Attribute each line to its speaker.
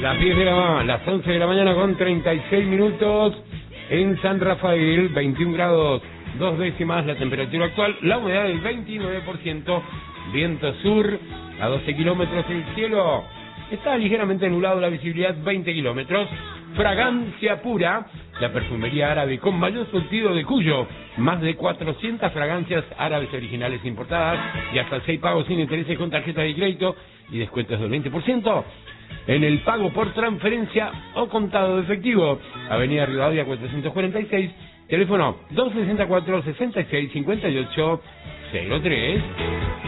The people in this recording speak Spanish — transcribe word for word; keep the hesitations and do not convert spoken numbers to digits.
Speaker 1: Las diez de la las once de la mañana con treinta y seis minutos en San Rafael, veintiún grados, dos décimas la temperatura actual, la humedad del veintinueve por ciento, viento sur a doce kilómetros, el cielo está ligeramente nublado, la visibilidad veinte kilómetros, fragancia pura, la perfumería árabe con mayor surtido de Cuyo, más de cuatrocientas fragancias árabes originales importadas y hasta seis pagos sin intereses con tarjeta de crédito y descuentos del veinte por ciento. En el pago por transferencia o contado de efectivo, Avenida Rivadavia cuatrocientos cuarenta y seis, teléfono dos sesenta y cuatro, sesenta y seis, cincuenta y ocho, cero tres.